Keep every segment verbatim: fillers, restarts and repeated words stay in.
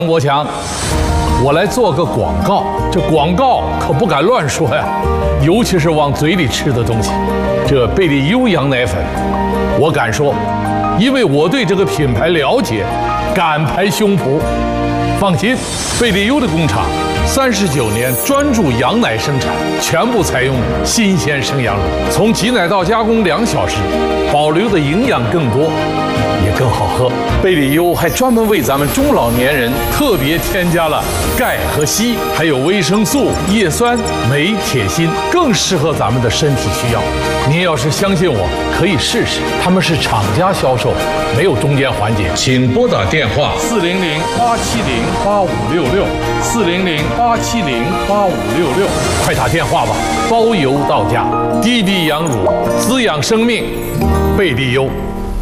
国强，我来做个广告，这广告可不敢乱说呀，尤其是往嘴里吃的东西。这贝利优羊奶粉，我敢说，因为我对这个品牌了解，敢拍胸脯。放心，贝利优的工厂三十九年专注羊奶生产，全部采用新鲜生羊乳，从挤奶到加工两小时，保留的营养更多，也更好喝。贝利优还专门为咱们中老年人特别添加了钙和硒，还有维生素、叶酸、镁、铁、锌，更适合咱们的身体需要。您要是相信我，可以试试。他们是厂家销售，没有中间环节。请拨打电话四零零八七零八五六六四零零八七零八五六六，快打电话吧，包邮到家。滴滴羊乳，滋养生命，贝利优。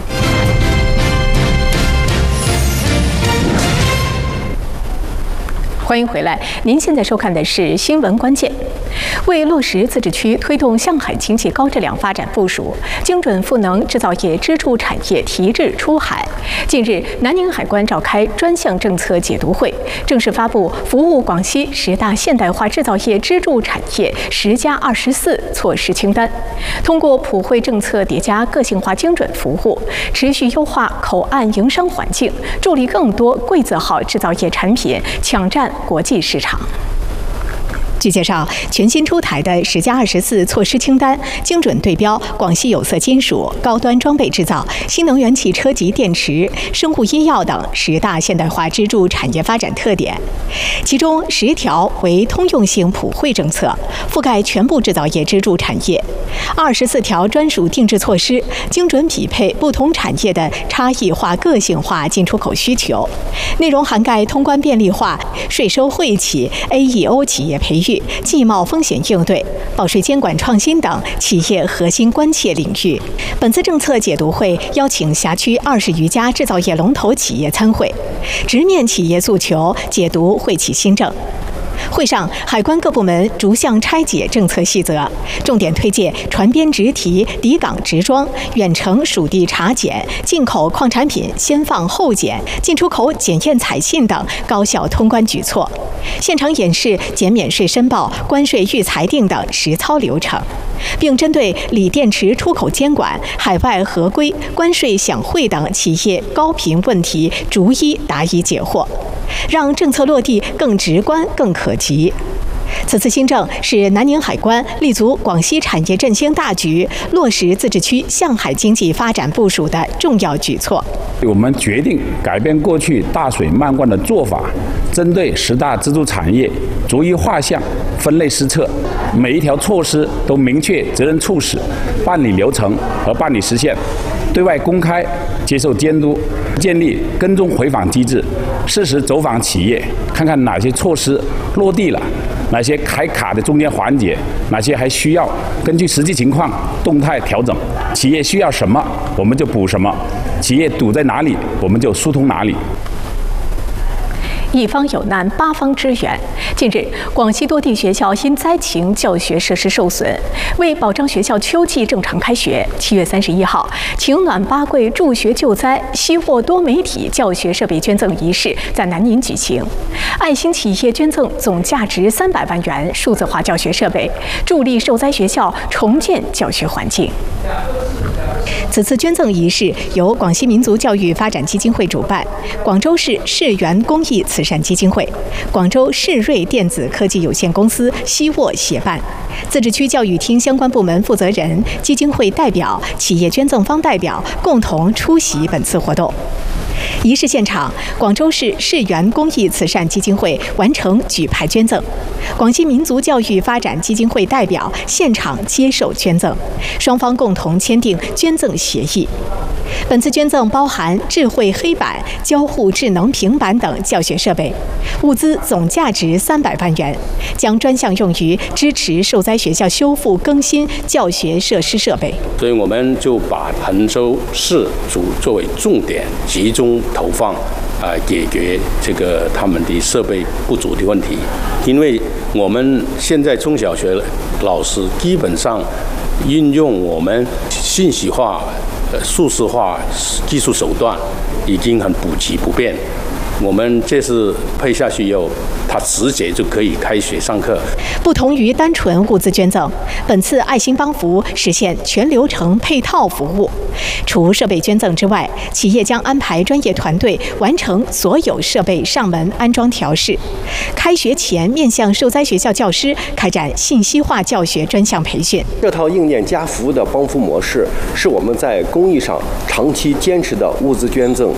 欢迎回来，您现在收看的是新闻关键。为落实自治区推动向海经济高质量发展部署，精准赋能制造业支柱产业提质出海。近日，南宁海关召开专项政策解读会，正式发布服务广西十大现代化制造业支柱产业“十加二十四”措施清单。通过普惠政策叠加个性化精准服务，持续优化口岸营商环境，助力更多贵字号制造业产品抢占国际市场。据介绍，全新出台的“十加二十四”措施清单，精准对标广西有色金属、高端装备制造、新能源汽车及电池、生物医药等十大现代化支柱产业发展特点。其中十条为通用性普惠政策，覆盖全部制造业支柱产业；二十四条专属定制措施，精准匹配不同产业的差异化、个性化进出口需求。内容涵盖通关便利化、税收惠企、A E O 企业培育、技贸风险应对、报税监管创新等企业核心关切领域。本次政策解读会邀请辖区二十余家制造业龙头企业参会，直面企业诉求，解读惠企新政。会上，海关各部门逐项拆解政策细则，重点推介船边直提、抵港直装、远程属地查检、进口矿产品先放后检、进出口检验采信等高效通关举措。现场演示减免税申报、关税预裁定等实操流程，并针对锂电池出口监管、海外合规、关税享惠等企业高频问题逐一答疑解惑，让政策落地更直观、更可及。此次新政是南宁海关立足广西产业振兴大局，落实自治区向海经济发展部署的重要举措。 我们决定改变过去大水漫灌的做法，针对十大支柱产业逐一划项、分类施策，每一条措施都明确责任促使、办理流程和办理实现，对外公开接受监督，建立跟踪回访机制，适时走访企业，看看哪些措施落地了，哪些还卡的中间环节，哪些还需要根据实际情况动态调整。企业需要什么，我们就补什么；企业堵在哪里，我们就疏通哪里。 一方有难，八方支援。近日，广西多地学校因灾情教学设施受损，为保障学校秋季正常开学，七月三十一号，晴暖八桂助学救灾惜获多媒体教学设备捐赠仪式在南宁举行。爱心企业捐赠总价值三百万元数字化教学设备，助力受灾学校重建教学环境。此次捐赠仪式由广西民族教育发展基金会主办，广州市世源公益慈善基金会、广州世瑞电子科技有限公司西沃协办，自治区教育厅相关部门负责人、基金会代表、企业捐赠方代表共同出席本次活动。仪式现场，广州市世源公益慈善基金会完成举牌捐赠，广西民族教育发展基金会代表现场接受捐赠，双方共同签订捐赠协议。本次捐赠包含智慧黑板、交互智能平板等教学设备，物资总价值三百万元，将专项用于支持受灾学校修复更新教学设施设备。 所以我们就把衡州市主作为重点，集中投放，啊、呃，解决这个他们的设备不足的问题。因为我们现在中小学老师基本上运用我们信息化、呃数字化技术手段已经很普及普遍， 我们这次配下去以后，他直接就可以开学上课。 不同于单纯物资捐赠，本次爱心帮扶实现全流程配套服务。除设备捐赠之外，企业将安排专业团队完成所有设备上门安装调试。开学前，面向受灾学校教师开展信息化教学专项培训。 这套硬件加服务的帮扶模式，是我们在公益上长期坚持的物资捐赠